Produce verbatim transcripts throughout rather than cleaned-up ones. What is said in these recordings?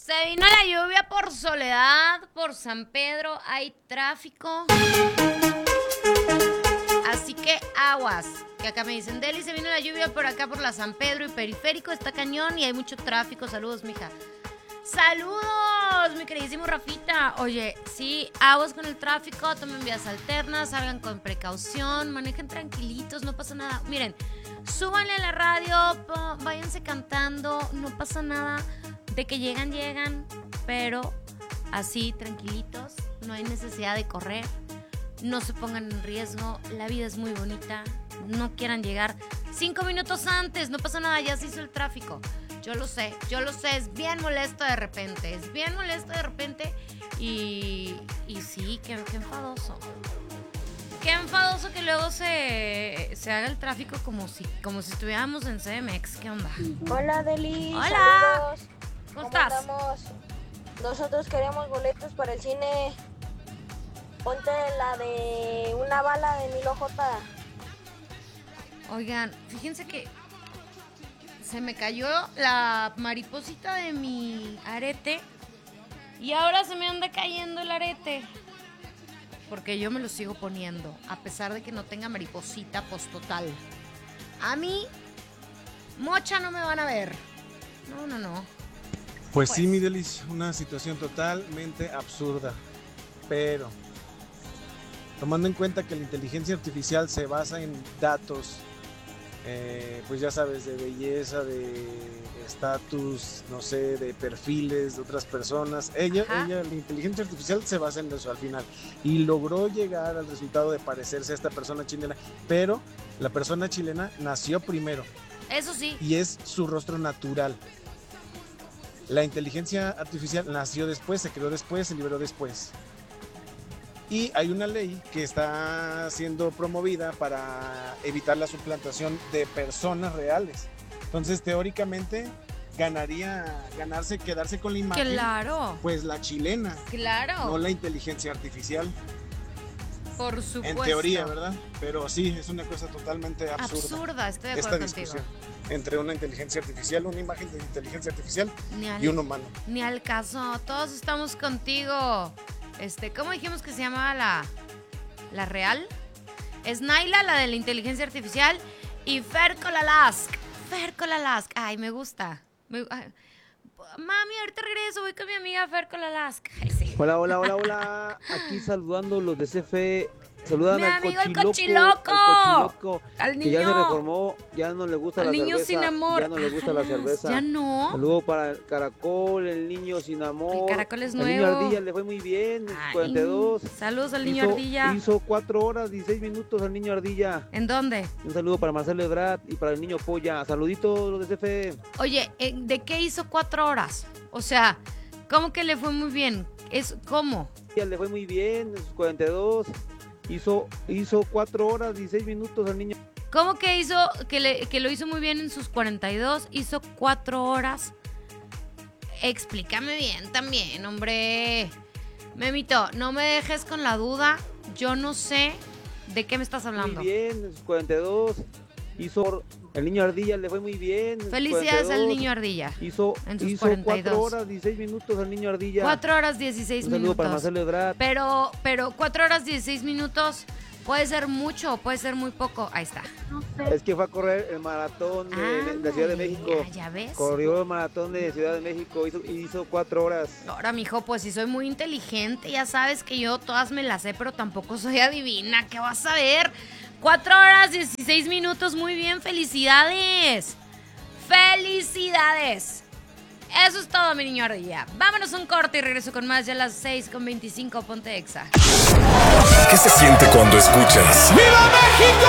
Se vino la lluvia por Soledad, por San Pedro, hay tráfico. Así que aguas. Que acá me dicen, Deli, se vino la lluvia por acá por la San Pedro y Periférico, está cañón y hay mucho tráfico. Saludos, mija. Saludos, mi queridísimo Rafita. Oye, sí, aguas con el tráfico, tomen vías alternas, salgan con precaución, manejen tranquilitos, no pasa nada. Miren, súbanle a la radio, váyanse cantando, no pasa nada. De que llegan, llegan, pero así, tranquilitos, no hay necesidad de correr, no se pongan en riesgo, la vida es muy bonita, no quieran llegar cinco minutos antes, no pasa nada, ya se hizo el tráfico. Yo lo sé, yo lo sé, es bien molesto de repente, es bien molesto de repente y, y sí, qué, qué enfadoso. Qué enfadoso que luego se, se haga el tráfico como si, como si estuviéramos en C M X, ¿qué onda? Hola, Deli. Hola. Saludos. ¿Cómo, ¿Cómo estás? Andamos? Nosotros queremos boletos para el cine. Ponte la de Una bala de Milo J. Oigan, fíjense que se me cayó la mariposita de mi arete y ahora se me anda cayendo el arete. Porque yo me lo sigo poniendo, a pesar de que no tenga mariposita postotal. A mí, mocha no me van a ver. No, no, no. Pues, Pues. sí, mi Delis, una situación totalmente absurda, pero tomando en cuenta que la inteligencia artificial se basa en datos, eh, pues ya sabes, de belleza, de estatus, no sé, de perfiles de otras personas, ella, Ajá. ella, la inteligencia artificial se basa en eso al final y logró llegar al resultado de parecerse a esta persona chilena, pero la persona chilena nació primero Eso sí. y es su rostro natural. La inteligencia artificial nació después, se creó después, se liberó después. Y hay una ley que está siendo promovida para evitar la suplantación de personas reales. Entonces, teóricamente, ganaría, ganarse, quedarse con la imagen, Claro, pues la chilena, claro. no la inteligencia artificial. Por supuesto. En teoría, ¿verdad? Pero sí, es una cosa totalmente absurda. Absurda, estoy de Esta acuerdo contigo. discusión entre una inteligencia artificial, una imagen de inteligencia artificial Ni al, y un humano. ni al caso, todos estamos contigo. Este, ¿cómo dijimos que se llamaba la, la real? Es Naila, la de la inteligencia artificial, y Fer Colalask. Fer Colalask. Ay, me gusta. Me, ay. Mami, ahorita regreso, voy con mi amiga Fer Colalask. Ay, sí. Hola, hola, hola, hola. Aquí saludando los de C F E. Saludan Mi al amigo el cochiloco, cochiloco. al cochiloco, Al que ya se niño. reformó, ya no le gusta Al la niño cerveza. sin amor. Ya no le gusta la Ájalas, cerveza. Ya no. Saludo para el caracol, el niño sin amor. El caracol es El niño nuevo. ardilla le fue muy bien, Ay, cuarenta y dos. Saludos al niño hizo, ardilla. Hizo cuatro horas, dieciséis minutos al niño ardilla. ¿En dónde? Un saludo para Marcelo Ebrard y para el niño Polla. Saluditos los de C F E. Oye, eh, ¿de qué hizo cuatro horas? O sea, ¿cómo que le fue muy bien? Es, ¿cómo? Ya le fue muy bien, en sus cuarenta y dos. Hizo, hizo cuatro horas, dieciséis minutos al niño. ¿Cómo que hizo, que, le, que lo hizo muy bien en sus cuarenta y dos? Hizo cuatro horas. Explícame bien también, hombre. Memito, no me dejes con la duda. Yo no sé de qué me estás hablando. Muy bien, en sus cuarenta y dos. Hizo, el niño ardilla le fue muy bien. en sus Felicidades cuarenta y al dos. niño ardilla. Hizo, en sus hizo cuarenta y dos. cuatro horas, dieciséis minutos al niño ardilla. cuatro horas dieciséis Un saludo minutos. para Marcelo Ebrard. Pero, pero cuatro horas dieciséis minutos puede ser mucho o puede ser muy poco. Ahí está. Es que fue a correr el maratón de, de la Ciudad de Ándale, México. ah, ya ves. Corrió el maratón de Ciudad de México, hizo, hizo cuatro horas. Ahora, mijo, pues si soy muy inteligente, ya sabes que yo todas me las sé, pero tampoco soy adivina. ¿Qué vas a ver? cuatro horas dieciséis minutos, muy bien, felicidades. ¡Felicidades! Eso es todo, mi niño ardilla. Vámonos a un corte y regreso con más ya a las seis con veinticinco, ponte Exa. ¿Qué se siente cuando escuchas? ¡Viva México!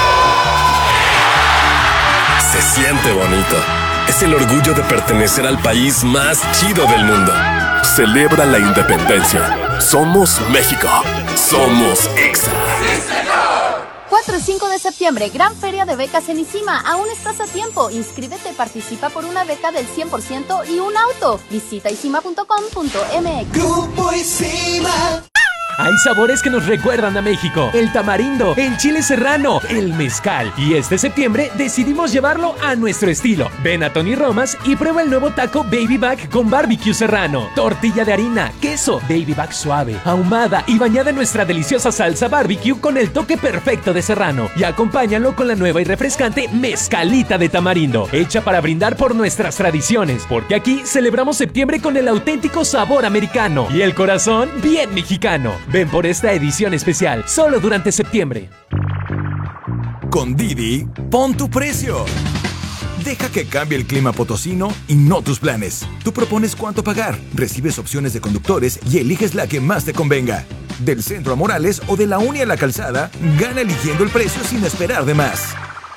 Se siente bonito. Es el orgullo de pertenecer al país más chido del mundo. Celebra la independencia. Somos México. Somos Exa. cuatro y cinco de septiembre, gran feria de becas en ICIMA. Aún estás a tiempo. Inscríbete y participa por una beca del cien por ciento y un auto. Visita isima punto com punto m x. Grupo ICIMA. Hay sabores que nos recuerdan a México: el tamarindo, el chile serrano, el mezcal. Y este septiembre decidimos llevarlo a nuestro estilo. Ven a Tony Romas y prueba el nuevo taco Baby Back con barbecue serrano, tortilla de harina, queso, Baby Back suave, ahumada y bañada en nuestra deliciosa salsa barbecue con el toque perfecto de serrano. Y acompáñalo con la nueva y refrescante mezcalita de tamarindo, hecha para brindar por nuestras tradiciones, porque aquí celebramos septiembre con el auténtico sabor americano y el corazón bien mexicano. Ven por esta edición especial, solo durante septiembre. Con Didi, pon tu precio. Deja que cambie el clima potosino y no tus planes. Tú propones cuánto pagar, recibes opciones de conductores y eliges la que más te convenga. Del centro a Morales o de la Uni a la Calzada, gana eligiendo el precio sin esperar de más.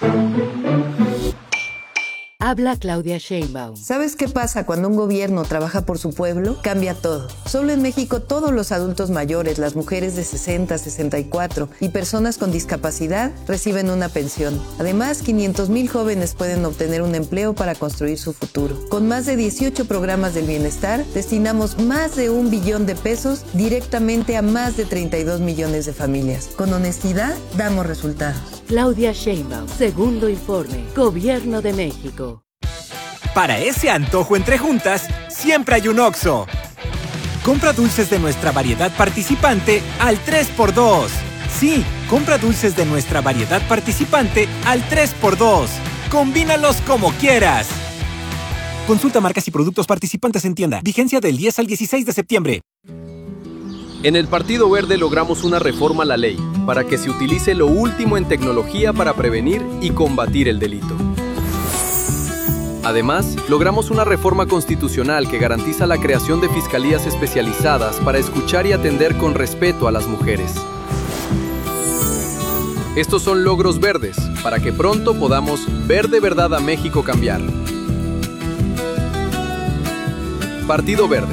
Habla Claudia Sheinbaum. ¿Sabes qué pasa cuando un gobierno trabaja por su pueblo? Cambia todo. Solo en México todos los adultos mayores, las mujeres de sesenta, sesenta y cuatro y personas con discapacidad reciben una pensión. Además, quinientos mil jóvenes pueden obtener un empleo para construir su futuro. Con más de dieciocho programas del bienestar, destinamos más de un billón de pesos directamente a más de treinta y dos millones de familias. Con honestidad, damos resultados. Claudia Sheinbaum, segundo informe, Gobierno de México. Para ese antojo entre juntas, siempre hay un Oxxo. Compra dulces de nuestra variedad participante al tres por dos. Sí, compra dulces de nuestra variedad participante al tres por dos. Combínalos como quieras. Consulta marcas y productos participantes en tienda. Vigencia del diez al dieciséis de septiembre. En el Partido Verde logramos una reforma a la ley para que se utilice lo último en tecnología para prevenir y combatir el delito. Además, logramos una reforma constitucional que garantiza la creación de fiscalías especializadas para escuchar y atender con respeto a las mujeres. Estos son logros verdes, para que pronto podamos ver de verdad a México cambiar. Partido Verde.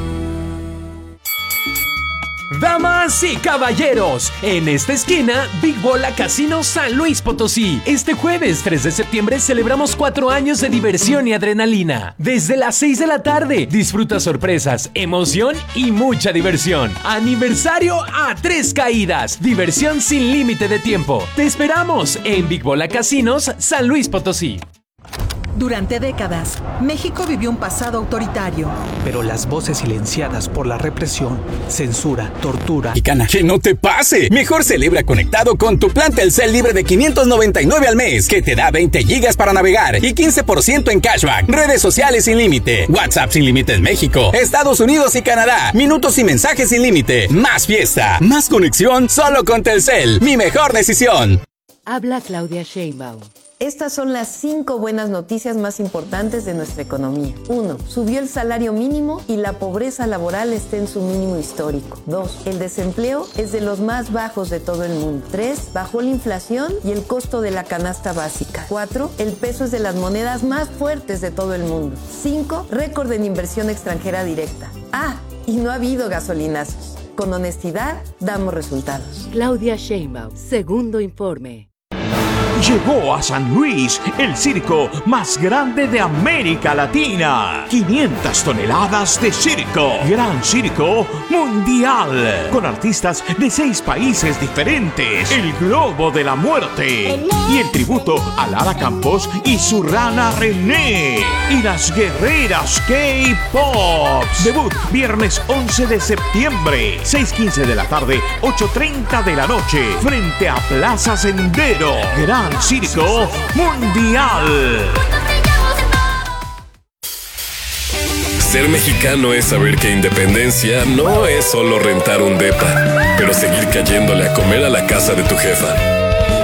Damas y caballeros, en esta esquina, Big Bola Casino San Luis Potosí. Este jueves tres de septiembre celebramos cuatro años de diversión y adrenalina. Desde las seis de la tarde, disfruta sorpresas, emoción y mucha diversión. Aniversario a tres caídas. Diversión sin límite de tiempo. Te esperamos en Big Bola Casinos San Luis Potosí. Durante décadas, México vivió un pasado autoritario. Pero las voces silenciadas por la represión, censura, tortura... Y cana, ¡que no te pase! Mejor celebra conectado con tu plan Telcel libre de quinientos noventa y nueve al mes, que te da veinte gigas para navegar y quince por ciento en cashback. Redes sociales sin límite, WhatsApp sin límite en México, Estados Unidos y Canadá, minutos y mensajes sin límite. Más fiesta, más conexión, solo con Telcel. Mi mejor decisión. Habla Claudia Sheinbaum. Estas son las cinco buenas noticias más importantes de nuestra economía. uno. Subió el salario mínimo y la pobreza laboral está en su mínimo histórico. dos. El desempleo es de los más bajos de todo el mundo. tres. Bajó la inflación y el costo de la canasta básica. cuatro. El peso es de las monedas más fuertes de todo el mundo. cinco. Récord en inversión extranjera directa. Ah, y no ha habido gasolinazos. Con honestidad, damos resultados. Claudia Sheinbaum, segundo informe. Llegó a San Luis el circo más grande de América Latina. quinientas toneladas de circo. Gran Circo Mundial. Con artistas de seis países diferentes. El Globo de la Muerte. Y el tributo a Lara Campos y su rana René. Y las guerreras K-Pop. Debut viernes once de septiembre. seis quince de la tarde, ocho treinta de la noche. Frente a Plaza Sendero. Gran Circo Mundial. Ser mexicano es saber que independencia no es solo rentar un depa, pero seguir cayéndole a comer a la casa de tu jefa.